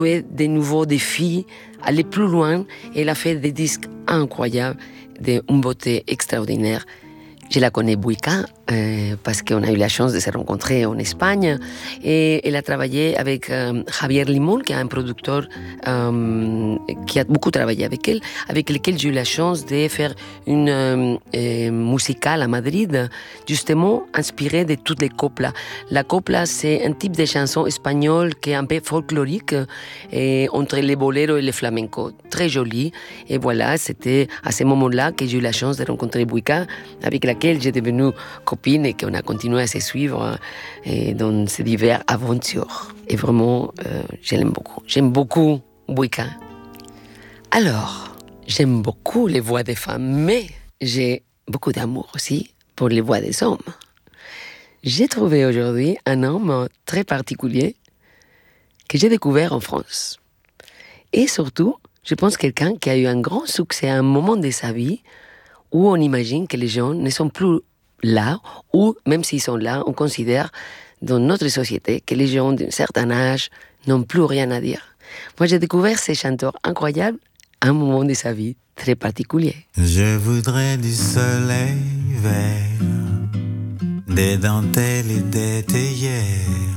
des nouveaux défis, aller plus loin. Et elle a fait des disques incroyables, d'une beauté extraordinaire. Je la connais Buika parce qu'on a eu la chance de se rencontrer en Espagne et elle a travaillé avec Javier Limón, qui est un producteur qui a beaucoup travaillé avec elle, avec lequel j'ai eu la chance de faire une musicale à Madrid, justement inspirée de toutes les coplas. La copla, c'est un type de chanson espagnole qui est un peu folklorique entre les boleros et le flamenco, très joli. Et voilà, c'était à ce moment-là que j'ai eu la chance de rencontrer Buika, avec laquelle j'ai devenu copine et qu'on a continué à se suivre dans ces diverses aventures. Et vraiment, je l'aime beaucoup. J'aime beaucoup Buika. Alors, j'aime beaucoup les voix des femmes, mais j'ai beaucoup d'amour aussi pour les voix des hommes. J'ai trouvé aujourd'hui un homme très particulier que j'ai découvert en France. Et surtout, je pense quelqu'un qui a eu un grand succès à un moment de sa vie où on imagine que les gens ne sont plus là, ou même s'ils sont là, on considère dans notre société que les gens d'un certain âge n'ont plus rien à dire. Moi, j'ai découvert ces chanteurs incroyables à un moment de sa vie très particulier. Je voudrais du soleil vert, des dentelles et des théières,